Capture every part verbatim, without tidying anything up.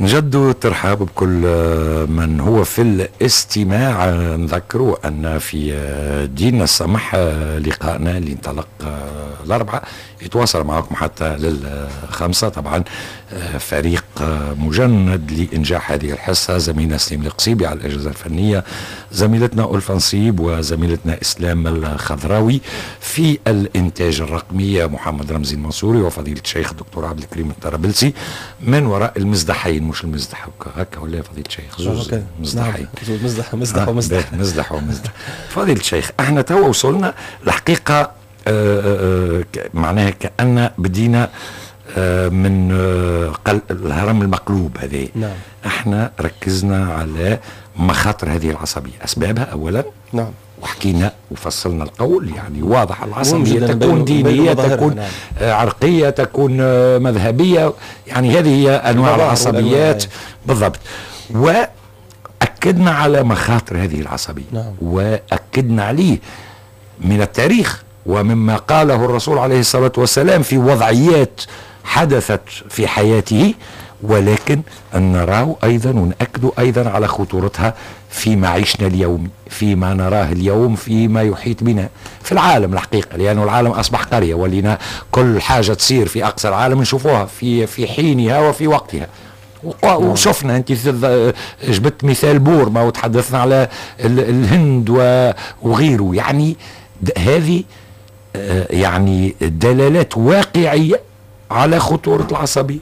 نجدوا الترحاب بكل من هو في الاستماع. نذكروا أن في ديننا السمح لقائنا اللي انطلق الأربعاء يتواصل معكم حتى للخمسة. طبعا فريق مجند لإنجاح هذه الحصة زميلنا سليم القصيبي على الأجهزة الفنية، زميلتنا ألفا نصيب، وزميلتنا إسلام الخضراوي في الإنتاج الرقمي، محمد رمزي المنصوري وفضيلة الشيخ الدكتور عبد الكريم الطرابلسي من وراء المزدحين. مش المزدح هكا ولا فضيلة الشيخ؟ زوز مزدحين. نعم. مزدح مزدح ومزدح مزدح ومزدح. فضيلة الشيخ، احنا توا وصلنا الحقيقة معناها كأن بدينا من الهرم المقلوب هذه. نعم. احنا ركزنا على مخاطر هذه العصبية، أسبابها أولا. نعم. وحكينا وفصلنا القول، يعني واضح العصبية تكون دينية، تكون نعم. عرقية، تكون مذهبية، يعني هذه هي أنواع العصبيات بالضبط. وأكدنا على مخاطر هذه العصبية. نعم. وأكدنا عليه من التاريخ ومما قاله الرسول عليه الصلاة والسلام في وضعيات حدثت في حياته، ولكن أن نراه أيضا ونأكد أيضا على خطورتها في معيشنا اليومي، فيما نراه اليوم، فيما يحيط بنا في العالم الحقيقة، لأنه العالم أصبح قرية، ولينا كل حاجة تصير في أقصى العالم نشوفوها في في حينها وفي وقتها. وشفنا انت جبت مثال بورما وتحدثنا على الهند وغيره، يعني هذه يعني دلالات واقعية على خطورة العصبية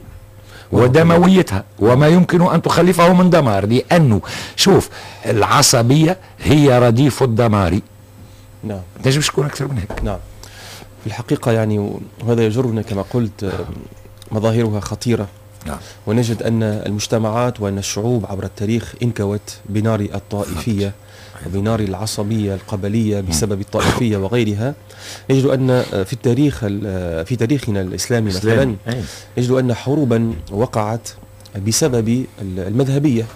ودمويتها وما يمكن أن تخلفه من دمار. لأنه شوف، العصبية هي رديف الدمار. نعم. تنجمش تكون أكثر من هيك. نعم. في الحقيقة يعني وهذا يجرنا كما قلت مظاهرها خطيرة. نعم. ونجد أن المجتمعات وأن الشعوب عبر التاريخ انكوت بنار الطائفية وبنار العصبية القبلية بسبب الطائفية وغيرها. نجد أن في التاريخ في تاريخنا الإسلامي مثلا نجد أن حروبا وقعت بسبب المذهبية،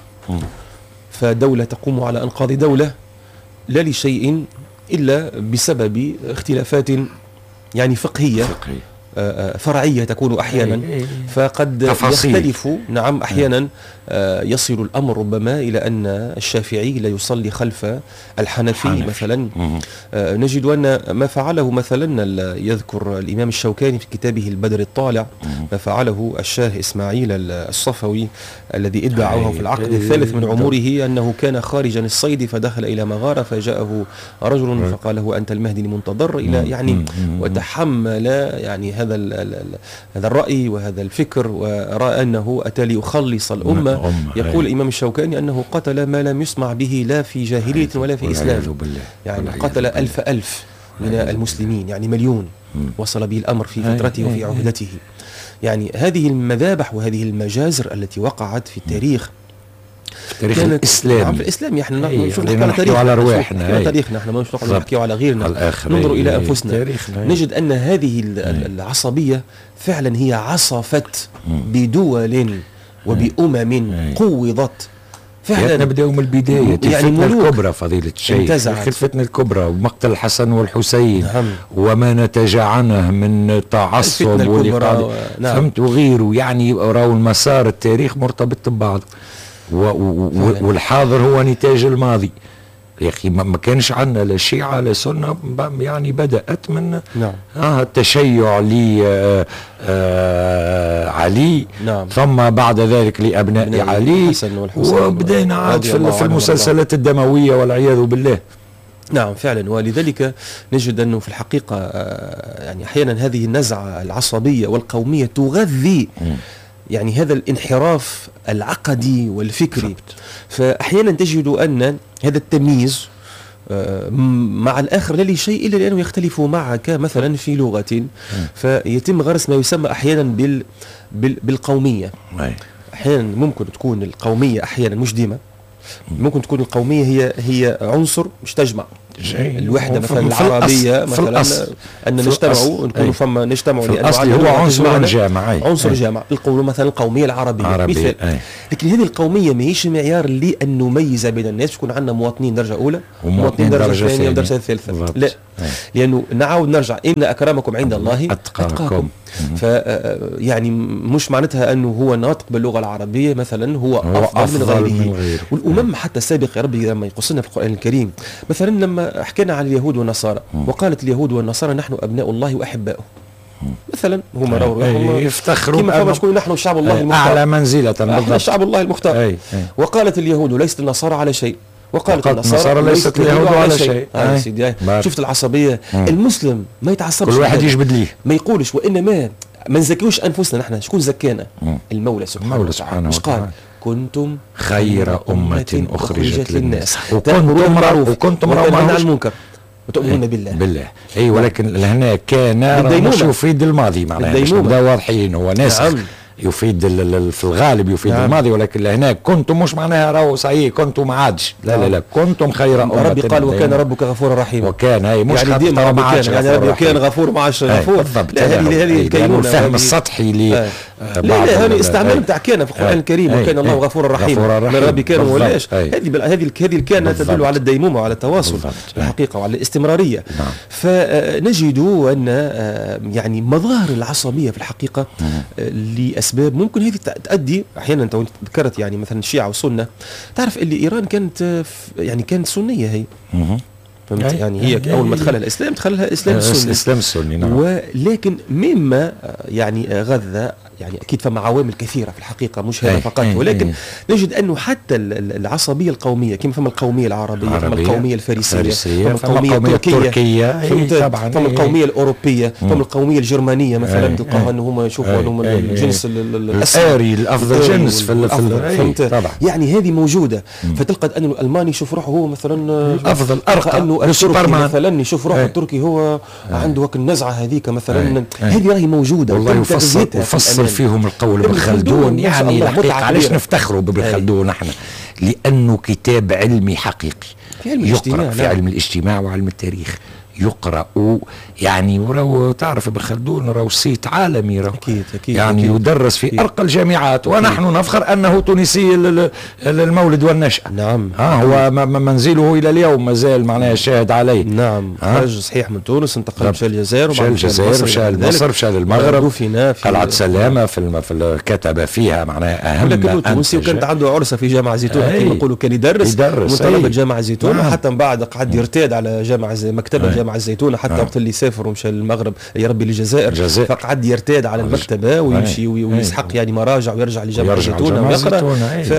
فدولة تقوم على أنقاض دولة لا لشيء إلا بسبب اختلافات يعني فقهية, فقهية. فرعية تكون أحيانا، فقد تفاصيل. يختلف. نعم. أحيانا يصل الأمر ربما إلى أن الشافعي لا يصلي خلف الحنفي مثلا. نجد أن ما فعله مثلا يذكر الإمام الشوكاني في كتابه البدر الطالع ما فعله الشاه إسماعيل الصفوي الذي ادعوه في العقد الثالث من عمره أنه كان خارجا الصيد فدخل إلى مغارة فجاءه رجل فقال له أنت المهدي المنتظر إلى يعني وتحمل يعني هذا هذا الرأي وهذا الفكر، ورأى أنه أتى ليخلص الأمة. يقول الإمام الشوكاني أنه قتل ما لم يسمع به لا في جاهلية ولا في إسلام، يعني قتل ألف ألف من المسلمين، يعني مليون وصل به الأمر في فترته وفي عهدته. يعني هذه المذابح وهذه المجازر التي وقعت في التاريخ تاريخ الإسلام. نعم في الإسلام. يعني نحن نشوف على تاريخنا، على رواحنا، تاريخنا نحن ما نحكي على غيرنا، ننظر إلى أنفسنا نجد أن هذه العصبية فعلا هي عصفت بدول وبأمم قوضت فعلا. نبدأ من البداية. يعني الفتنة الكبرى فضيلة الشيخ، الفتنة الكبرى ومقتل الحسن والحسين. نعم. وما نتج عنه من تعصب ولقاء و... نعم. فهمت وغيره، يعني راو المسار التاريخ مرتبط ببعض، والحاضر هو نتاج الماضي. يا أخي ما كانش عندنا لا شيعة لا سنة، يعني بدأت من نعم. آه التشيع لي آه آه علي. نعم. ثم بعد ذلك لأبناء علي، وبدأنا عاد في, في المسلسلات الدموية والعياذ بالله. نعم فعلا. ولذلك نجد أنه في الحقيقة آه يعني أحيانا هذه النزعة العصبية والقومية تغذي م. يعني هذا الانحراف العقدي والفكري. فأحيانا تجد أن هذا التمييز مع الآخر لا لشيء إلا لأنه يختلف معك مثلا في لغة، فيتم غرس ما يسمى أحيانا بال بالقومية. أحيانا ممكن تكون القومية أحيانا مجدمة، ممكن تكون القومية هي هي عنصر مش تجمع. الوحده مثلا العربيه مثلا ان نجتمعوا نكونوا فما نجتمعوا في الاصل هو عنصر جامع عنصر جامع نقولوا مثلا القوميه العربيه عربية. مثال. لكن هذه القوميه ماهيش معيار لان نميز بين الناس، يكون عندنا مواطنين درجه اولى ومواطنين درجه ثانيه ودرجه ثالثه، لا أي. لانه نعاود نرجع ان اكرمكم عند الله اتقاكم. ف يعني مش معناتها انه هو ناطق باللغه العربيه مثلا هو, هو افضل, أفضل من غيره, من غيره. والامم حتى السابقه يا ربي لما يقصنا في القران الكريم مثلا لما حكينا عن اليهود والنصارى وقالت اليهود والنصارى نحن ابناء الله واحباؤه مثلا هما راهو يفتخروا كما فما شكون نحن شعب الله المختار اعلى منزله بالضبط شعب الله المختار. أي. أي. وقالت اليهود ليست النصارى على شيء وقالت النصارى ليست اليهود على شيء. آه سيدي شفت العصبيه. مم. المسلم ما يتعصبش، كل واحد يجبد ليه، ما يقولش وانما ما نزكيوش انفسنا نحن، شكون زكانا؟ مم. المولى سبحانه, المولى سبحانه وتعالى. مش قال كنتم خير امه اخرجت للناس وتأمرون بالمعروف وكنتم تنهون عن المنكر وتؤمنون بالله بالله. اي ولكن هنا كان مش يفيد الماضي معناها باش نبدا واضحين، هو ناسخ. نعم. يفيد في الغالب يفيد نعم. الماضي، ولكن هناك كنتم مش معناها راهو صحيح كنتم ما عادش، لا لا لا كنتم خير امه. ربي قال وكان ربك غفورا رحيما، وكان هي مش يعني ديما ربي كان يعني ربي كان غفور ما عادش غفور. لا هذه هذه الكينونه الفهم السطحي ل لا لا هذه استعمال نتاع كان في القران الكريم وكان الله غفورا رحيما من ربي كان ولاش. هذه هذه هذه الكان تدل على الديمومه وعلى التواصل الحقيقه وعلى الاستمراريه. فنجد ان يعني مظاهر العصبيه في الحقيقه لاسباب ممكن هذه تؤدي احيانا. انت ذكرت يعني مثلا الشيعة والسنة، تعرف اللي ايران كانت يعني كانت سنية هي، فهمت يعني هي اول ما دخلها الاسلام دخلها الاسلام السني الاسلام السني نعم. ولكن مما يعني غذى يعني اكيد فما عوامل كثيره في الحقيقه مش هذا فقط، ولكن نجد انه حتى العصبيه القوميه كما فما القوميه العربيه فما القوميه الفارسيه فما القوميه التركيه فما القوميه الاوروبيه فما القوميه الجرمانيه مثلا تلقاها انه هما يشوفوا انهم الجنس الاساري الافضل جنس في فهمت يعني هذه موجوده. فتلقى ان الالماني يشوف روحه هو مثلا افضل ارقى انه التركي مثلا يشوف روحه التركي هو عنده وك النزعه هذيك مثلا، هذه راهي موجوده والله يفصل يفصل فيهم القول ابن خلدون. يعني الحقيقة علاش نفتخروا بابن خلدون نحن؟ لأنه كتاب علمي حقيقي في علم يقرأ في علم الاجتماع وعلم التاريخ، يقرأ يعني ورو تعرف ابن خلدون راهو صيت عالمي راهو أكيد أكيد يعني أكيد يدرس في أكيد أرقى الجامعات ونحن أكيد نفخر أنه تونسي المولد والنشأة. نعم ها هو منزله إلى اليوم ما زال معناه شاهد عليه. نعم خرج صحيح من تونس انتقل مشى الجزائر مشى الجزائر مشى مصر مشى المغرب في قلعة سلامة في, في كتب فيها معناها أهم لكنه تونسي وكانت عنده عرسة في جامعة زيتونة كما يقولوا كان يدرس من طلبة جامعة زيتونة حتى من بعد قعد يرتاد على جامعة مكتبة جامعة زيتونة حتى وقت اللي سافر ومشى المغرب يا ربي للجزائر فقعد يرتاد على المكتبه ويمشي ويسحق يعني مراجع ويرجع لجامعه زيتونه ويقرا.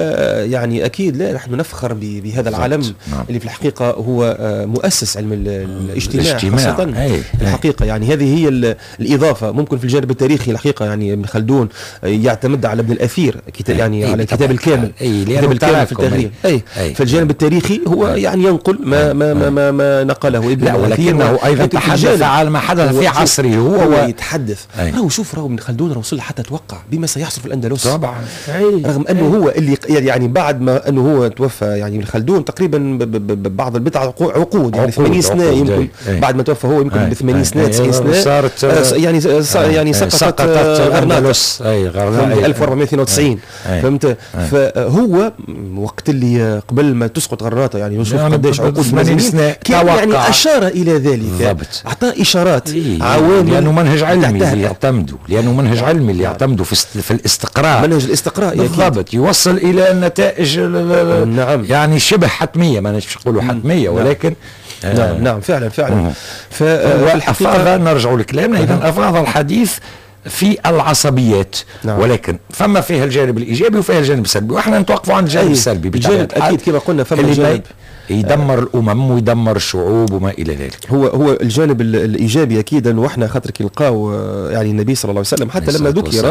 فيعني اكيد لا نحن نفخر بهذا العالم نعم. اللي في الحقيقه هو مؤسس علم الاجتماع خاصه الحقيقه. يعني هذه هي الاضافه. ممكن في الجانب التاريخي الحقيقه يعني ابن خلدون يعتمد على ابن الاثير كتاب يعني على الكتاب الكامل الكتاب الكامل في التاريخ. اي في الجانب التاريخي هو يعني ينقل ما ما ما, ما, ما نقله ابن ولكنه ايضا تحدث على ما حدث في عصره هو, هو يتحدث. راهو شوف راهو ابن خلدون راهو وصل حتى توقع بما سيحصل في الاندلس طبعا رغم انه هو اللي يعني بعد ما انه هو توفى يعني ابن خلدون تقريبا بعض البدع عقود يعني ثمانين سنه يمكن بعد ما توفى هو يمكن ب ثمانين سنه تسعين سنه صارت يعني يعني سقطت الاندلس اي غرناطه ألف وأربعمائة واثنين وتسعين فهمت. فهو وقت اللي قبل ما تسقط غرناطه يعني نشوف قداش عقود ثمانين سنه كان يعني اشار الى ذلك اعطى اشارات إيه عوامل لانه منهج علمي اللي يعتمدوا لانه منهج علمي اللي يعتمدوا في في الاستقراء منهج الاستقراء بالضبط يوصل الى النتائج نعم يعني شبه حتميه ما نقولوا حتميه ولكن نعم آه نعم فعلا فعلا. فالحقيقه نرجع لكلامنا اذا افاض الحديث في العصبيات نعم. ولكن فما فيها الجانب الايجابي وفيها الجانب السلبي واحنا نتوقفوا عن الجانب السلبي الجانب اكيد كما قلنا فما الجانب يدمر الامم ويدمر الشعوب وما الى ذلك. هو هو الجانب الايجابي اكيد انه احنا خاطر كي نلقاو يعني النبي صلى الله عليه وسلم حتى لما ذكر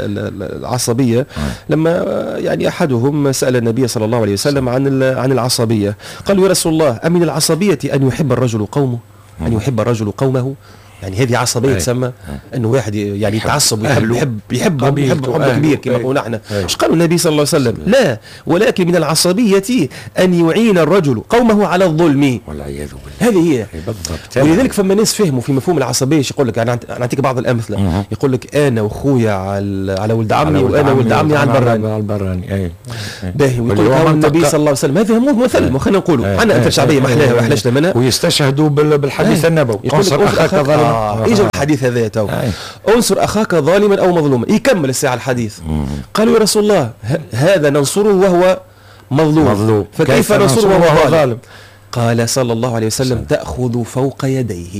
العصبيه آه. لما يعني احدهم سال النبي صلى الله عليه وسلم عن عن العصبيه قال يا رسول الله امن العصبيه ان يحب الرجل قومه ان يحب الرجل قومه يعني هذه عصبيه تسمى انه واحد يعني يتعصب ويحب يحب يحب يحب, يحب حب كبير كما قلنا احنا. ايش قالوا النبي صلى الله عليه وسلم؟ لا، ولكن من العصبيه ان يعين الرجل قومه على الظلم، والعياذ بالله. هذه هي بالضبط. ولذلك فما ناس فهموا في مفهوم العصبيه، يقول لك انا نعطيك بعض الامثله، يقول لك انا وخويا على على ولد عمي وانا ولد عمي على البراني على البراني. اي باهي، ويقول لك النبي صلى الله عليه وسلم هذا مو مثل، خلينا نقولوا عندنا امثله شعبيه محلاها واحلاش منها، ويستشهدوا بالحديث النبوي. انصر اخاك ظالما. اجى الحديث هذا تو انصر اخاك ظالما او مظلوما. يكمل الساعه الحديث، قالوا يا رسول الله هذا ننصره وهو مظلوم, مظلوم. فكيف ننصره وهو ظالم؟ قال صلى الله عليه وسلم تأخذ فوق يديه.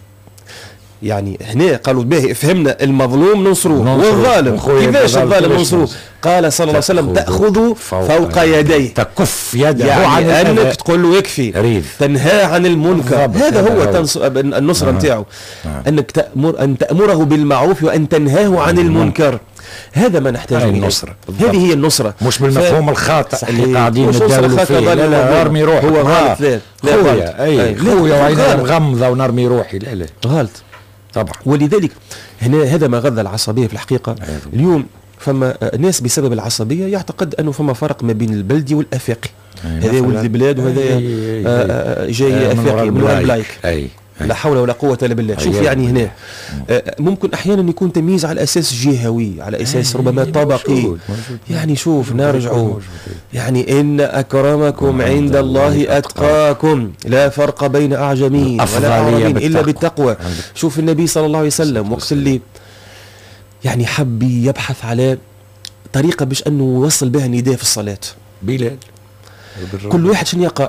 يعني هنا قالوا به فهمنا المظلوم ننصروه والظالم كيفاش الظالم ننصروه؟ قال صلى الله عليه وسلم تأخذ فوق, فوق يديه، تكف يده، يعني أنك تقول له يكفي، تنهى عن المنكر. هذا هو النصرة نتاعو، أنك تأمر أن تأمره بالمعروف وأن تنهاه عن المنكر. هذا ما نحتاجه النصرة. هذه هي النصرة، مش بالمفهوم ف... الخاطئ اللي قاعدين نتداولوا فيه. لا لا نرمي روحي هو غلط. لا لا غلط. اي خويا وعيني مغمضة ونرمي روحي. لا لا غلط طبعا. ولذلك هنا هذا ما غذى العصبية في الحقيقة. اليوم فما ناس بسبب العصبية يعتقد أنه فما فرق ما بين البلدي والأفاقي. هذا ولد البلاد وهذا جاي أفاقي من وراء البلايك. لا حول ولا قوة إلا بالله. شوف يعني هنا ممكن أحيانا يكون تمييز على أساس جهوي، على أساس ربما طبقي. يعني شوف نرجعوا، يعني إن أكرمكم عند الله أتقاكم، لا فرق بين أعجمين ولا عربين إلا بالتقوى. شوف النبي صلى الله عليه وسلم وقت اللي يعني حب يبحث على طريقة باش أنه يوصل بها نداء في الصلاة، بلال كل واحد شنو يقرأ.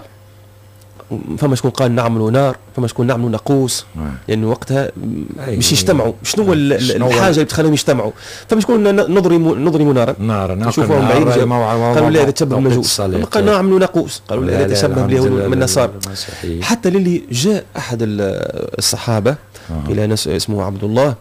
فما شكون قال نعملوا نار، فما شكون نعملوا ناقوس، لأنه وقتها مش يجتمعوا. شنو الحاجة اللي بتخليهم يجتمعوا؟ فما شكون نضرم نضرم نارا نارا نشوفهم بعيد، قالوا لا هذا تشبه بالمجوس. قال نعملوا ناقوس، قالوا لا هذا تشبه باليهود من النصارى. حتى للي جاء أحد الصحابة إلى ناس اسمه عبد الله،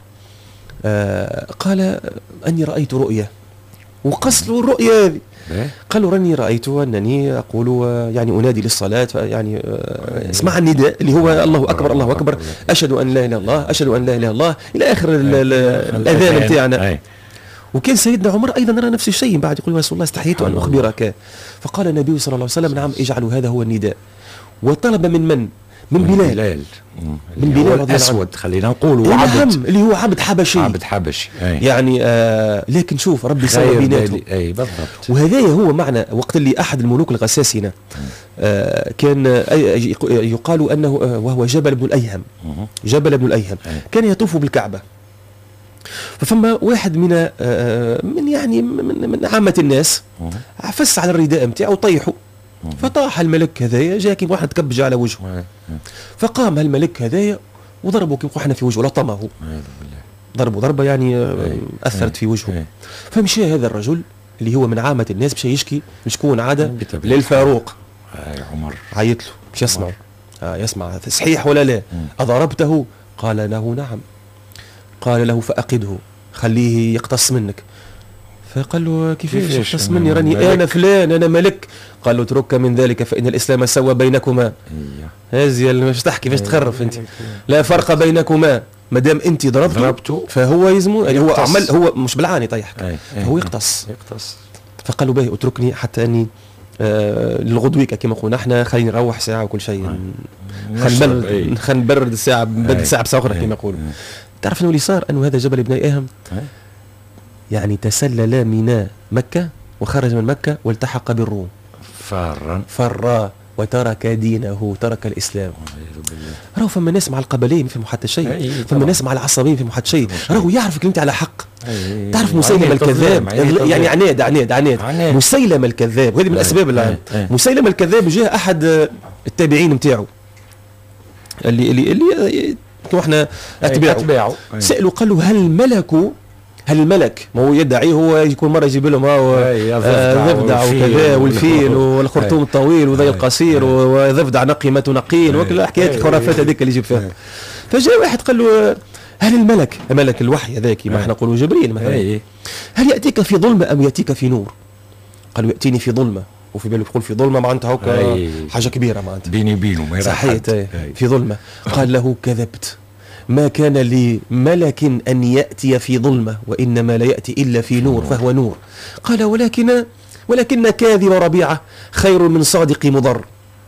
قال أني رأيت رؤية، وقص له الرؤية هذه. قالوا راني رأيت أنني أقول يعني أنادي للصلاة، يعني اسمع النداء اللي هو الله أكبر الله أكبر، أشهد أن لا إله إلا الله، أشهد أن لا إله إلا الله، إلى آخر الأذان بتاعنا. وكان سيدنا عمر أيضا رأى نفس الشيء، بعد يقول رسول الله استحييت أن أخبرك. فقال النبي صلى الله عليه وسلم نعم اجعلوا هذا هو النداء. وطلب من من؟ من بلال. من بلال الأسود خلينا نقول، عبد اللي هو عبد حبشي. عبد حبشي أي. يعني آه لكن شوف ربي سوى بيناته. اي بالضبط. وهذا هو معنى وقت اللي أحد الملوك الغساسنة آه كان آه يقال أنه آه وهو جبل بن الأيهم. جبل بن الأيهم أي. كان يطوف بالكعبة، ففما واحد من آه من يعني من, من عامة الناس فس على الرداء نتاعو وطيحه، فطاح الملك هذايا، جاء كيما واحد تكبج على وجهه، فقام الملك هذايا وضربه كيما واحد في وجهه، لطمه، ضربه ضربه يعني اثرت في وجهه. فمشى هذا الرجل اللي هو من عامة الناس مشى يشكي شكون عاد للفاروق. عمر عيط له مش يسمع، آه يسمع صحيح ولا لا؟ أضربته؟ قال له نعم. قال له فأقده، خليه يقتص منك. فقال له كيفاش يقتص مني؟ راني انا فلان انا ملك. قال له اترك من ذلك فإن الإسلام سوى بينكما. هذه مش تحكي فاش تخرف انت، لا فرق بينكما، ما دام انت ضربته فهو يزمو، يعني هو عمل هو مش بالعاني طيحك، هو يقتص يقتص. فقال له باهي اتركني حتى اني آه للغدويك كما قلنا احنا، خليني نروح ساعه وكل شيء، خلينا نبرد الساعه بدل ساعه بساعه اخرى كما يقولوا. تعرف انه اللي صار انه هذا جبل ابن ايهم يعني تسلل من مكة وخرج من مكة والتحق بالروم، فرا فرا وترك دينه، ترك الإسلام. راهو فما ناس مع القبلية ما فهموا حتى شيء، فما ناس مع العصبية ما فهموا حتى شيء. راهو يعرفك انت على حق. تعرف مسيلمة الكذاب، يعني عناد عناد عناد مسيلمة الكذاب، وهذه من الأسباب اللي مسيلمة الكذاب جاء أحد التابعين نتاعو اللي اللي اللي احنا اتباعه، سألوا قالوا هل ملكوا هل الملك ما هو يدعي هو يكون مرة يجيب لهم هو ضفدع وكذا والفيل والخرطوم الطويل وذي القصير وضفدع نقي ما تنقين وكل حكايات الخرافات هذيك اللي يجيب فيها. فجاء واحد قال له هل الملك ملك الوحي هذاك ما احنا نقولوا جبريل مثلا هل يأتيك في ظلمة أم يأتيك في نور؟ قالوا يأتيني في ظلمة، وفي باله يقول في ظلمة معناتها هكا حاجة كبيرة معناتها بيني بينه ما صحيح في ظلمة. قال له كذبت، ما كان لملك أن يأتي في ظلمة وإنما لا يأتي إلا في نور فهو نور. قال ولكن ولكن كاذب ربيعة خير من صادق مضر،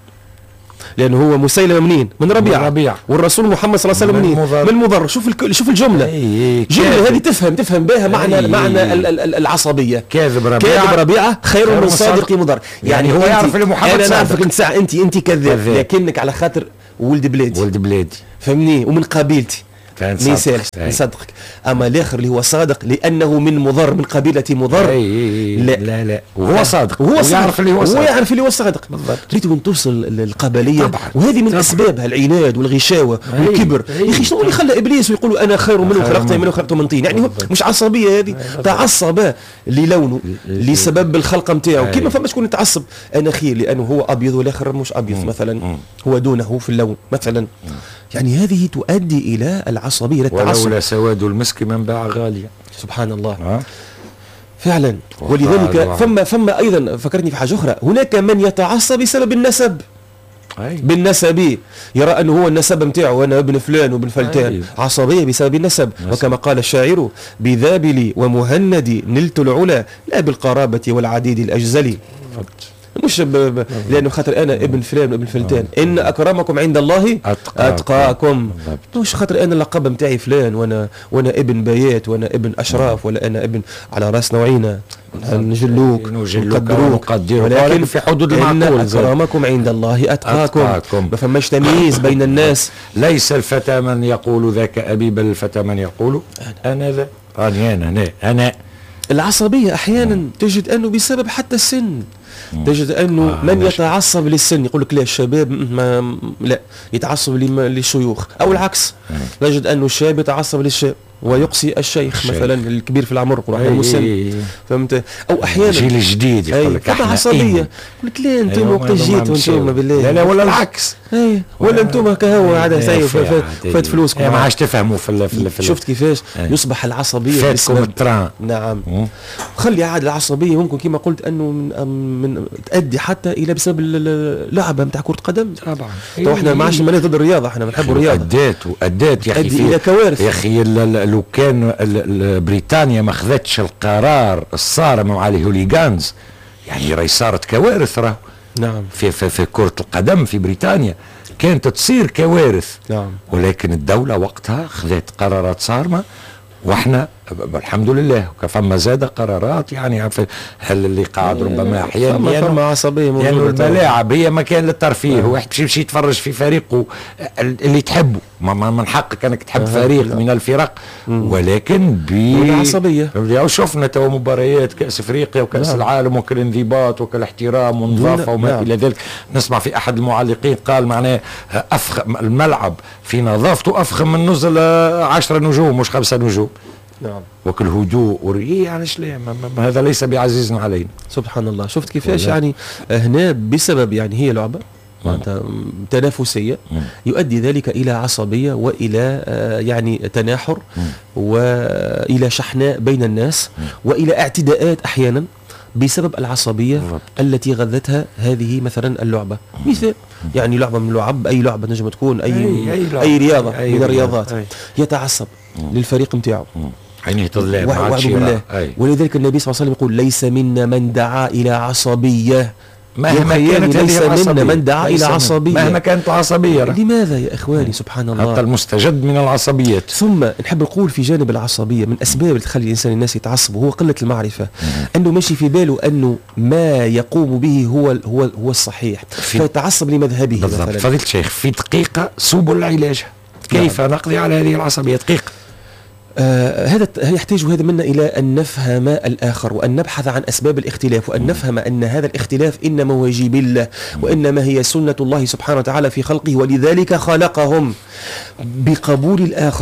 لأنه هو مسيلمة منين؟ من ربيعة, من ربيعة. والرسول محمد صلى الله عليه وسلم منين؟ من مضر. شوف الك... شوف الجملة، جملة هذه تفهم تفهم بها معنى معنى العصبية. كاذب ربيعة كاذب ربيعة خير, خير من صادق مضر. يعني, يعني هو يعرف اللي محمد أنا نعرفك أنت ساعة أنت أنت كذاب، لكنك على خاطر ولد بلادي ولد بلادي فهمني ومن قبيلتي ما يسالش نصدقك. اما الاخر اللي هو صادق لانه من مضر من قبيله مضر. أي أي لا لا لا وهو صادق وهو يعرف اللي هو صادق، هو يعرف اللي هو صادق بالضبط. تريد ان توصل للقبليه طبعا. وهذه من اسبابها العناد والغشاوه والكبر. يا اخي شنو اللي خلى ابليس ويقولوا انا خير منه خلقته منه خلقته من طين؟ يعني هو مش عصبيه هذه، تعصب للونه لسبب الخلقه نتاعو. كيف ما فماش شكون يتعصب انا خير لانه هو ابيض والاخر مش ابيض مثلا، هو دونه في اللون مثلا. يعني هذه تؤدي إلى العصبية، إلى التعصب. ولولا سواد المسك من باع غاليا. سبحان الله. أه؟ فعلا. ولذلك فما فما أيضا فكرني في حاجة أخرى، هناك من يتعصب بسبب النسب. أي. بالنسب يرى أنه هو النسب متاعه أنا ابن فلان وابن فلتان. أي. عصبية بسبب النسب. نسب. وكما قال الشاعر بذابلي ومهندي نلت العلا لا بالقرابة والعديد الأجزلي. مش ب... ب... لانه خاطر انا ابن فلان وابن فلتان. ان اكرمكم عند الله اتقاكم, أتقاكم. مش خاطر انا اللقب نتاعي فلان وانا وانا ابن بيات وانا ابن اشراف ولا انا ابن على راسنا وعينا نجلوك نقدروك، ولكن في حدود المعقول. ان اكرمكم عند الله اتقاكم, أتقاكم. ما فماش تمييز بين الناس. ليس الفتى من يقول ذاك ابي بل الفتى من يقول انا ذا انا انا انا. العصبيه احيانا تجد انه بسبب حتى السن. تجد انه آه من يتعصب للسن يقول لك لا الشباب ما لا يتعصب للشيوخ او العكس. آه. تجد انه الشاب يتعصب للشاب ويقصي الشيخ, الشيخ مثلا الكبير في العمر يقول احنا مسن. فهمت؟ او احيانا الجيل الجديد يقول لك احنا عصبيه يقول لك لا انتم وقت جيتوا انتم بالله لا لا ولا العكس. اي ولا انتم كهو عاد سايف فات فلوسكم ما عادش تفهموا في في شفت كيفاش يصبح العصبيه فاتكم التران. نعم. خلي عاد العصبيه ممكن كما قلت انه من, من تؤدي حتى الى بسبب اللعبه نتاع كره قدم. طبعا تو احنا ما عادش ماني ضد الرياضه، احنا بنحبوا الرياضه. ادات وادات يا اخي تؤدي الى كوارث يا اخي. لو كان بريطانيا ما اخذتش القرار الصارم مع الهوليغانز يعني راهي صارت كوارث. راه نعم في, في في كرة القدم في بريطانيا كانت تصير كوارث. نعم. ولكن الدولة وقتها اخذت قرارات صارمة واحنا الحمد لله فما زاد قرارات يعني في اللي قاعد ربما احيانا يعني فما عصبيه موجوده يعني الملاعب هي مكان للترفيه. واحد باش يمشي يتفرج في فريقه اللي تحبه، ما من حقك انك تحب فريق لا. من الفرق مم. ولكن بالعصبيه. وشفنا تو مباريات كاس افريقيا وكاس نعم. العالم وكل انضباط وكل احترام ونظافه وما نعم. الى ذلك. نسمع في احد المعلقين قال معناه افخم الملعب في نظافته افخم من نزل عشرة نجوم مش خمسة نجوم. نعم. وكل هدوء وريه يعني شليه هذا ليس بعزيز علينا. سبحان الله. شفت كيفاش يعني هنا بسبب يعني هي لعبة تنافسية يؤدي ذلك إلى عصبية وإلى يعني تناحر وإلى شحناء بين الناس وإلى اعتداءات أحيانا بسبب العصبية بالضبط. التي غذتها هذه مثلا اللعبة. مثال يعني لعبة من اللعب أي لعبة نجم تكون أي أي, أي, أي رياضة أي من الرياضات أي. يتعصب مم. للفريق متاعه عينيه تظلم بالله. ولذلك النبي صلى الله عليه وسلم يقول ليس منا من دعا إلى عصبية. مهما كانت ليس منا من دعا إلى عصبية مهما كانت العصبية. لماذا يا إخواني؟ سبحان الله. حتى المستجد من العصبيات. ثم نحب نقول في جانب العصبية من أسباب اللي تخلي الإنسان الناس يتعصبوا هو قلة المعرفة. أنه ماشي في باله أنه ما يقوم به هو هو هو الصحيح فيتعصب لمذهبه. بالضبط. فضيلة الشيخ في دقيقة سبل العلاج كيف نعم. نقضي على هذه العصبية؟ دقيقة. آه هذا يحتاج هذا منا إلى أن نفهم الآخر وأن نبحث عن أسباب الاختلاف وأن نفهم أن هذا الاختلاف إنما هو جبلة وإنما هي سنة الله سبحانه وتعالى في خلقه ولذلك خلقهم بقبول الآخر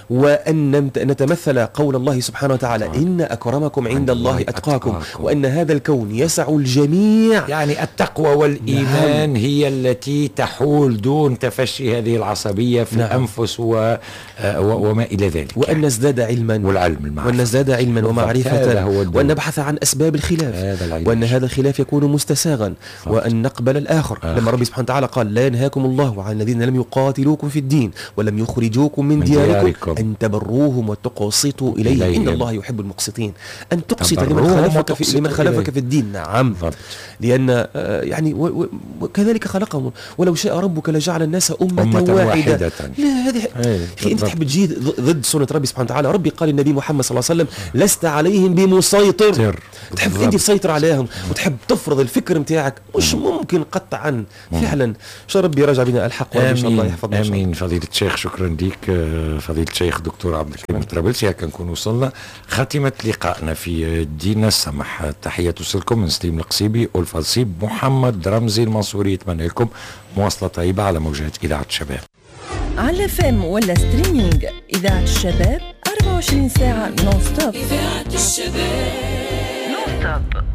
وأن نتمثل قول الله سبحانه وتعالى إن أكرمكم عند الله أتقاكم، وأن هذا الكون يسع الجميع. يعني التقوى والإيمان نعم. هي التي تحول دون تفشي هذه العصبية في نعم. الأنفس و... وما إلى ذلك، وأن نزداد علما والعلم المعرفة، وأن نزداد علما ومعرفة، وأن نبحث عن أسباب الخلاف، وأن هذا الخلاف يكون مستساغا، وأن نقبل الآخر. آخر. لما ربي سبحانه وتعالى قال لا ينهاكم الله عن الذين لم يقاتلوكم في الدين ولم يخرجوكم من, من دياركم, دياركم أن تبروهم وتقسطوا إليه إليهم. إن الله يحب المقسطين. أن تقسط لمن خلفك في, لمن خلفك في الدين. نعم ضبط. لأن يعني وكذلك خلقهم ولو شاء ربك لجعل الناس أمة, أمة واحدة, واحدة. لا هذه أخي أنت تحب تجي ضد سنة ربي سبحانه وتعالى. ربي قال النبي محمد صلى الله عليه وسلم لست عليهم بمسيطر. تحب أنت تسيطر عليهم وتحب تفرض الفكر متاعك، مش ممكن قطعا فعلا. شو ربي يرجع بنا الحق وإن شاء الله يحفظنا. آمين. فضيلة الشيخ شكرا لك فضيلة الشيخ دكتور عبد الكريم الطرابلسي. هكا نكون وصلنا خاتمة لقائنا في دينا السمح. تحية لكم من سليم القصيبي والفلسيب محمد رمزي المنصوري. يتمنى لكم مواصلة طيبة على موجات إذاعة الشباب على فم ولا ستريمينج. إذاعة الشباب أربعة وعشرين ساعة نون ستوب. إذاعة الشباب نون ستوب.